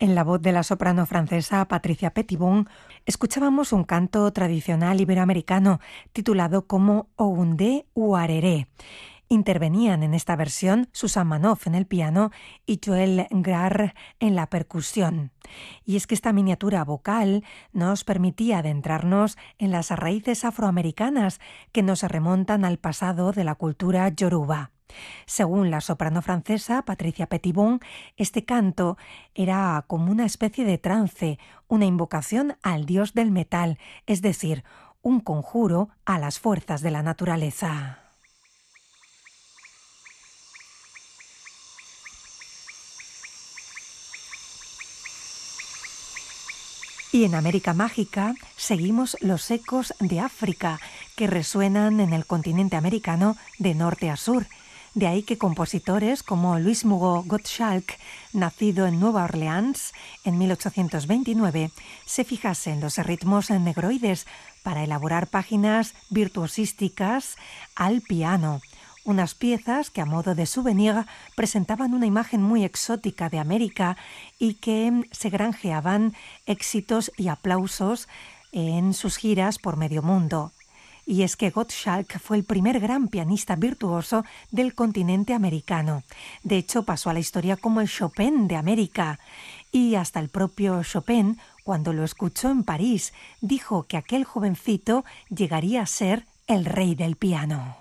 En la voz de la soprano francesa Patricia Petitbon, escuchábamos un canto tradicional iberoamericano titulado como Oundé Uareré. Intervenían en esta versión Susan Manoff en el piano y Joel Grarr en la percusión. Y es que esta miniatura vocal nos permitía adentrarnos en las raíces afroamericanas que nos remontan al pasado de la cultura yoruba. Según la soprano francesa Patricia Petitbon, este canto era como una especie de trance, una invocación al dios del metal, es decir, un conjuro a las fuerzas de la naturaleza. Y en América Mágica seguimos los ecos de África que resuenan en el continente americano de norte a sur. De ahí que compositores como Luis Mugo Gottschalk, nacido en Nueva Orleans en 1829, se fijase en los ritmos negroides para elaborar páginas virtuosísticas al piano. Unas piezas que a modo de souvenir presentaban una imagen muy exótica de América y que se granjeaban éxitos y aplausos en sus giras por medio mundo. Y es que Gottschalk fue el primer gran pianista virtuoso del continente americano. De hecho, pasó a la historia como el Chopin de América. Y hasta el propio Chopin, cuando lo escuchó en París, dijo que aquel jovencito llegaría a ser el rey del piano.